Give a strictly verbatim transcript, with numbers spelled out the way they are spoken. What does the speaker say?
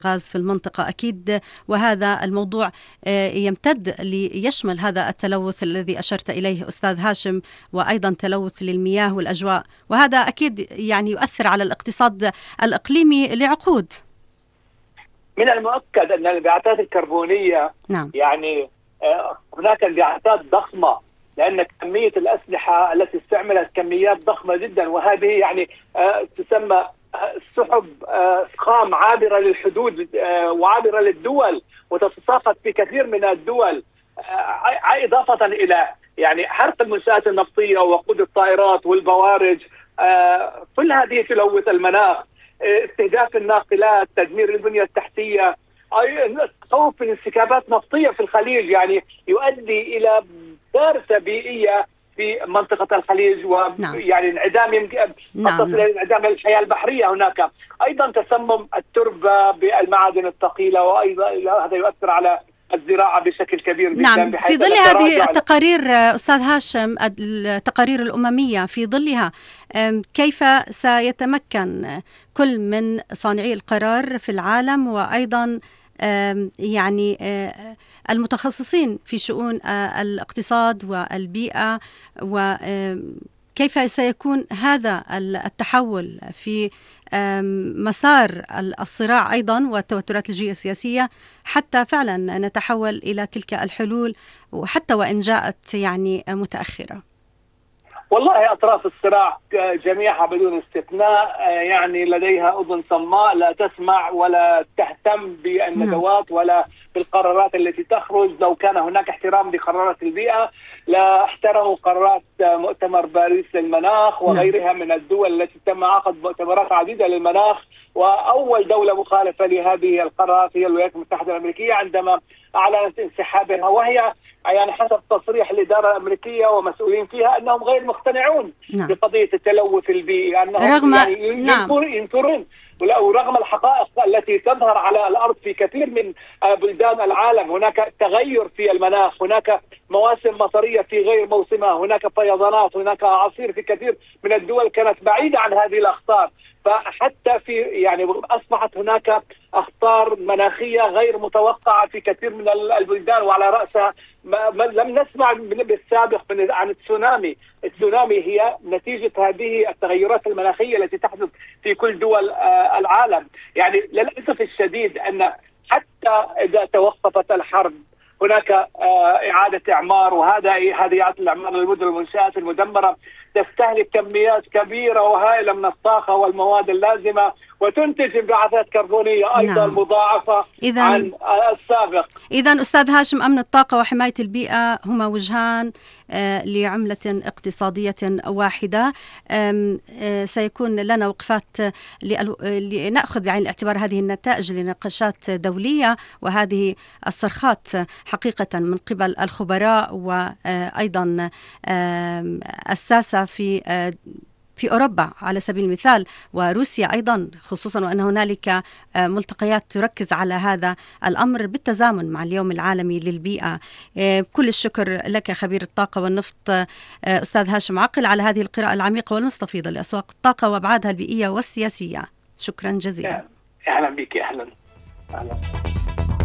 غاز في المنطقة أكيد، وهذا الموضوع يمتد ليشمل هذا التلوث الذي أشرت إليه أستاذ هاشم، وأيضا تلوث للمياه والأجواء، وهذا أكيد يعني يؤثر على الاقتصاد الإقليمي لعقود. من المؤكد أن الانبعاثات الكربونية نعم. يعني هناك انبعاثات ضخمة، لأن كمية الأسلحة التي استعملت كميات ضخمة جدا، وهذه يعني تسمى سحب خام عابرة للحدود وعابرة للدول وتتساقط في كثير من الدول، إضافة إلى يعني حرق المنشآت النفطية ووقود الطائرات والبوارج، كل هذه تلوث المناخ، استهداف الناقلات، تدمير البنية التحتية، خوف من انسكابات نفطية في الخليج يعني يؤدي إلى كارثة بيئية في منطقة الخليج، ويعني انعدام تصل إلى انعدام الحياة البحرية هناك، أيضا تسمم التربة بالمعادن الثقيلة، وأيضا هذا يؤثر على الزراعة بشكل كبير جدا. نعم. في ظل هذه التقارير أستاذ هاشم، التقارير الأممية، في ظلها كيف سيتمكن كل من صانعي القرار في العالم وأيضا يعني المتخصصين في شؤون الاقتصاد والبيئة، وكيف سيكون هذا التحول في مسار الصراع أيضا والتوترات الجيوسياسية حتى فعلا نتحول إلى تلك الحلول، وحتى وإن جاءت يعني متأخرة؟ والله أطراف الصراع جميعها بدون استثناء يعني لديها أذن صماء لا تسمع ولا تهتم بالندوات ولا بالقرارات التي تخرج. لو كان هناك احترام لقرارات البيئة لا احترموا قرارات مؤتمر باريس للمناخ وغيرها من الدول التي تم عقد مؤتمرات عديدة للمناخ، وأول دولة مخالفة لهذه القرارات هي الولايات المتحدة الأمريكية عندما أعلنت انسحابها، وهي يعني حسب تصريح الإدارة الأمريكية ومسؤولين فيها أنهم غير مقتنعون نعم. بقضية التلوث البيئي، أنهم رغم يعني ينكرون ورغم الحقائق التي تظهر على الأرض في كثير من بلدان العالم. هناك تغير في المناخ، هناك مواسم مطرية في غير موسمها، هناك فيضانات، هناك أعاصير في كثير من الدول كانت بعيدة عن هذه الأخطار، فحتى في يعني أصبحت هناك أخطار مناخية غير متوقعة في كثير من البلدان، وعلى رأسها ما لم نسمع بالسابق عن التسونامي. التسونامي هي نتيجة هذه التغيرات المناخية التي تحدث في كل دول العالم. يعني للأسف الشديد أن حتى إذا توقفت الحرب هناك إعادة إعمار، وهذا هذه إعادة الإعمار للمدن والمنشآت المدمرة تستهلك كميات كبيرة وهائلة من الطاقة والمواد اللازمة، وتنتج انبعاثات كربونية أيضا نعم. مضاعفة عن السابق. إذن أستاذ هاشم، أمن الطاقة وحماية البيئة هما وجهان لعملة اقتصادية واحدة. سيكون لنا وقفات لنأخذ بعين الاعتبار هذه النتائج لنقاشات دولية وهذه الصرخات حقيقة من قبل الخبراء وأيضا الساسة في في أوروبا على سبيل المثال، وروسيا أيضا، خصوصا وأن هنالك ملتقيات تركز على هذا الأمر بالتزامن مع اليوم العالمي للبيئة. كل الشكر لك خبير الطاقة والنفط أستاذ هاشم عقل على هذه القراءة العميقة والمستفيضة لأسواق الطاقة وأبعادها البيئية والسياسية. شكرا جزيلا. أهلا بك. أهلا, أهلا.